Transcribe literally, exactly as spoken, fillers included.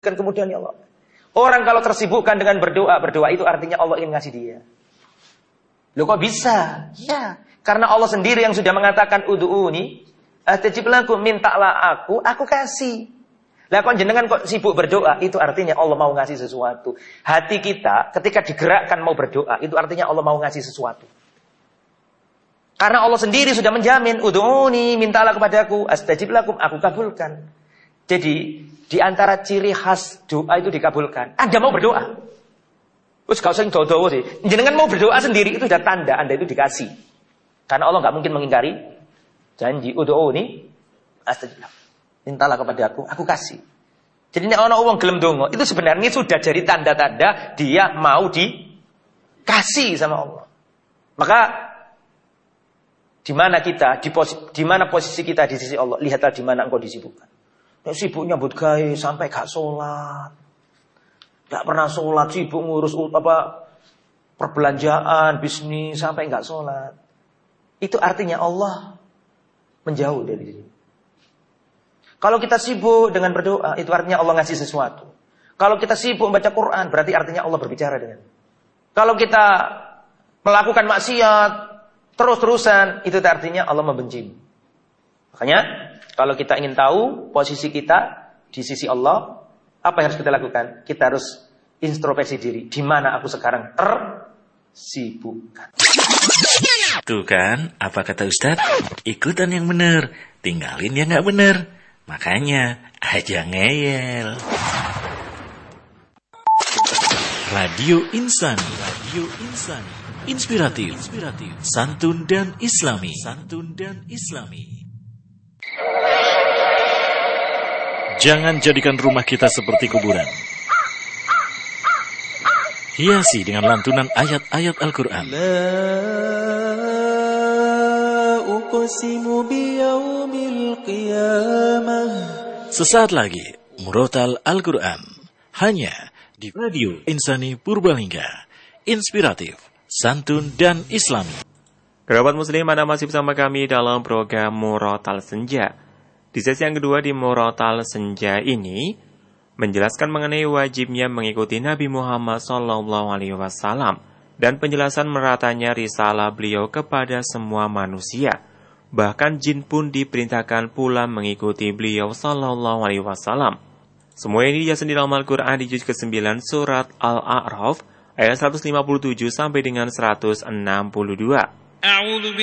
Kan kemudian ya Allah. Orang kalau tersibukkan dengan berdoa, berdoa itu artinya Allah ingin ngasih dia. Loh kok bisa? Ya, karena Allah sendiri yang sudah mengatakan ud'uni astajib lakum, mintalah aku, aku kasih. Lah kok jenengan kok sibuk berdoa, itu artinya Allah mau ngasih sesuatu. Hati kita ketika digerakkan mau berdoa, itu artinya Allah mau ngasih sesuatu. Karena Allah sendiri sudah menjamin, ud'uni, mintalah kepadaku, astajib lakum, aku kabulkan. Jadi, di antara ciri khas doa itu dikabulkan, Anda mau berdoa. Terus gak usah doa-doa sih. Jenengan mau berdoa sendiri, itu sudah tanda Anda itu dikasih. Karena Allah gak mungkin mengingkari janji, ud'uni, astajib lakum. Mintalah kepada aku, aku kasih. Jadi ini orang orang gelem dongo, itu sebenarnya sudah jadi tanda-tanda dia mau dikasih sama Allah. Maka di mana kita, di, posi, di mana posisi kita di sisi Allah, lihatlah di mana engkau disibukkan. Ya, sibuk nyambut gawe sampai gak sholat, gak pernah sholat, sibuk ngurus apa perbelanjaan, bisnis sampai gak sholat. Itu artinya Allah menjauh dari sini. Kalau kita sibuk dengan berdoa, itu artinya Allah ngasih sesuatu. Kalau kita sibuk membaca Quran, berarti artinya Allah berbicara dengan. Kalau kita melakukan maksiat terus-terusan, itu artinya Allah membenci. Makanya, kalau kita ingin tahu posisi kita di sisi Allah, apa yang harus kita lakukan? Kita harus introspeksi diri. Di mana aku sekarang tersibukkan? Tuh kan, apa kata Ustadz? Ikutan yang benar, tinggalin yang nggak benar. Makanya, aja ngeyel. Radio Insani, Radio Insani, inspiratif, inspiratif, santun dan islami, santun dan islami. Jangan jadikan rumah kita seperti kuburan. Hiasi dengan lantunan ayat-ayat Al-Quran. Sesaat lagi, Murotal Al-Quran. Hanya di Radio Insani Purbalingga. Inspiratif, santun, dan islami. Kerabat muslim, Anda masih bersama kami dalam program Murotal Senja. Di sesi yang kedua di Murotal Senja ini, menjelaskan mengenai wajibnya mengikuti Nabi Muhammad shallallahu alaihi wasallam dan penjelasan meratanya risalah beliau kepada semua manusia. Bahkan jin pun diperintahkan pula mengikuti beliau sallallahu alaihi wasallam. Semua ini dijelasin di dalam Al-Quran di juz kesembilan surat Al-A'raf ayat seratus lima puluh tujuh sampai dengan seratus enam puluh dua.